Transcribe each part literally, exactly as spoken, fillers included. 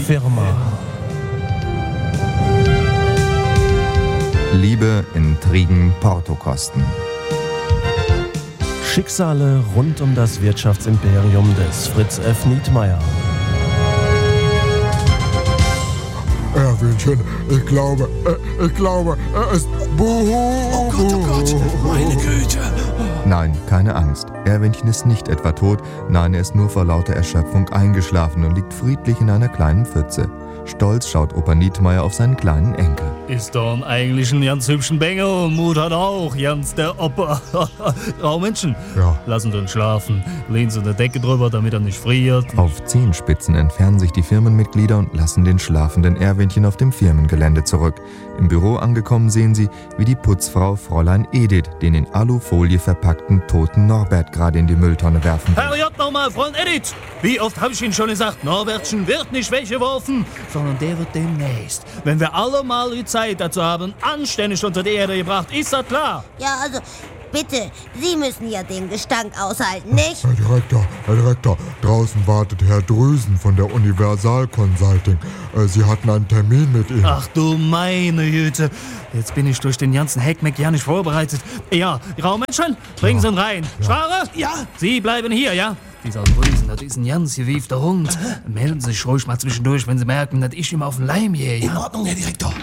Firma. Liebe, Intrigen, Portokosten. Schicksale rund um das Wirtschaftsimperium des Fritz F. Nietmeyer. Erwinchen, ich glaube, äh, ich glaube, er ist... Buhu, oh Gott, oh Gott, meine Güte. Nein, keine Angst. Erwinchen ist nicht etwa tot, nein, er ist nur vor lauter Erschöpfung eingeschlafen und liegt friedlich in einer kleinen Pfütze. Stolz schaut Opa Nietmeyer auf seinen kleinen Enkel. Ist doch eigentlich ein ganz hübschen Bengel und Mut hat auch, ganz der Opa. Oh Menschen, ja. Lassen uns schlafen, lehnen Sie eine Decke drüber, damit er nicht friert. Auf Zehenspitzen entfernen sich die Firmenmitglieder und lassen den schlafenden Erwinchen auf dem Firmengelände zurück. Im Büro angekommen sehen sie, wie die Putzfrau Fräulein Edith den in Alufolie verpackten toten Norbert gerade in die Mülltonne werfen will. Herrgott nochmal, Freund Edith! Wie oft habe ich Ihnen schon gesagt, Norbertchen wird nicht weggeworfen, sondern der wird demnächst, wenn wir alle mal die Zeit dazu haben, anständig unter die Erde gebracht. Ist das klar? Ja, also, bitte, Sie müssen ja den Gestank aushalten, nicht? Herr Direktor, Herr Direktor, draußen wartet Herr Drüsen von der Universal Consulting. Äh, Sie hatten einen Termin mit ihm. Ach du meine Güte, jetzt bin ich durch den ganzen Heckmeck ja nicht vorbereitet. Ja, Raumenschen, bringen Sie ihn rein. Ja. Schware? Ja. Sie bleiben hier, ja? Dieser Drüsen, das ist ein ganz gewiefter Hund. Melden Sie sich ruhig mal zwischendurch, wenn Sie merken, dass ich ihm auf den Leim gehe, ja? In Ordnung, Herr Direktor.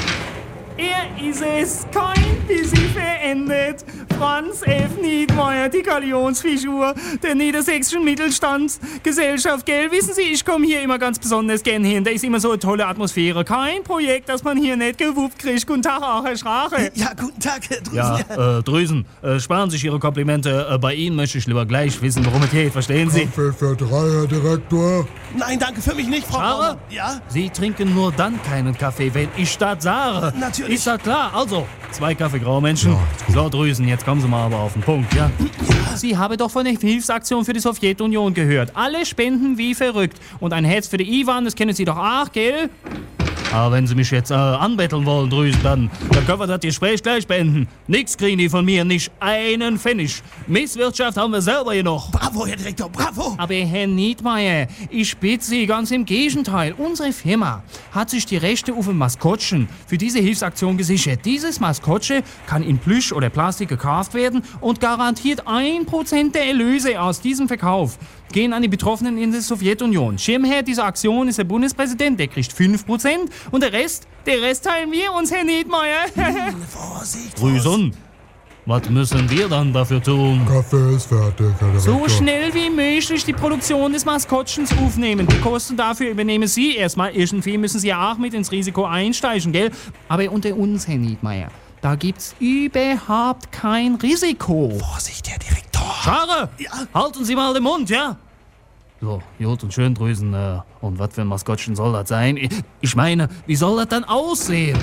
Er ist es, kein bisschen verändert. Franz F. Nietmeyer, die Galionsfigur der niedersächsischen Mittelstandsgesellschaft, gell? Wissen Sie, ich komme hier immer ganz besonders gern hin. Da ist immer so eine tolle Atmosphäre. Kein Projekt, das man hier nicht gewuppt kriegt. Guten Tag, auch Herr Schrache. Ja, guten Tag, Herr Drüsen. Ja, äh, Drüsen, äh, sparen sich Ihre Komplimente. Äh, bei Ihnen möchte ich lieber gleich wissen, worum es geht. Verstehen Sie? Kaffee für drei, Herr Direktor. Nein, danke, für mich nicht, Frau Schrache? Baumann. Ja? Sie trinken nur dann keinen Kaffee, wenn ich das sage. Natürlich. Ist das klar? Also, zwei Kaffee, graue Menschen. Ja, so, Drüsen, jetzt kommen Sie mal aber auf den Punkt, ja? ja? Sie haben doch von der Hilfsaktion für die Sowjetunion gehört. Alle spenden wie verrückt. Und ein Herz für die Iwan, das kennen Sie doch auch, gell? Aber wenn Sie mich jetzt äh, anbetteln wollen, Drüsen, dann, dann können wir das Gespräch gleich beenden. Nix kriegen die von mir, nicht einen Pfennig. Misswirtschaft haben wir selber hier noch. Bravo, Herr Direktor, bravo. Aber Herr Nietmeyer, ich bitte Sie ganz im Gegenteil. Unsere Firma hat sich die Rechte auf ein Maskottchen für diese Hilfsaktion gesichert. Dieses Maskottchen kann in Plüsch oder Plastik gekauft werden und garantiert ein Prozent der Erlöse aus diesem Verkauf gehen an die Betroffenen in der Sowjetunion. Schirmherr dieser Aktion ist der Bundespräsident, der kriegt fünf Prozent und der Rest, der Rest teilen wir uns, Herr Nietmeyer. hm, Vorsicht, Drüsen, was müssen wir dann dafür tun? Kaffee ist fertig, Herr Direktor. So schnell wie möglich die Produktion des Maskottchens aufnehmen. Die Kosten dafür übernehmen Sie erstmal. Irgendwie müssen Sie ja auch mit ins Risiko einsteigen, gell? Aber unter uns, Herr Nietmeyer, da gibt's überhaupt kein Risiko. Vorsicht, Herr Direktor. Schare, Ja? halten Sie mal den Mund, ja? So, gut und schön, Drüsen. Äh, und was für ein Maskottchen soll das sein? Ich, ich meine, wie soll das dann aussehen?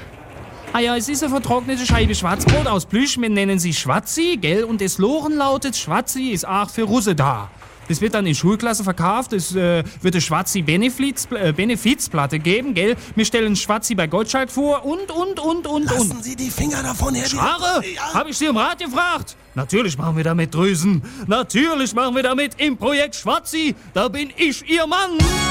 Ah ja, es ist eine vertrocknete Scheibe Schwarzbrot aus Plüsch. Wir nennen sie Schwatzi, gell? Und das Slogan lautet, Schwatzi ist auch für Russe da. Das wird dann in Schulklasse verkauft. Es äh, wird eine Schwatzi Benefiz, äh, Benefizplatte geben, gell? Wir stellen Schwatzi bei Gottschalk vor und, und, und, und, Lassen und. Sie die Finger davon, Herr Schare? Direktor. Ja? Hab ich Sie im Rat gefragt? Natürlich machen wir damit Drüsen. Natürlich machen wir damit im Projekt Schwatzi. Da bin ich Ihr Mann.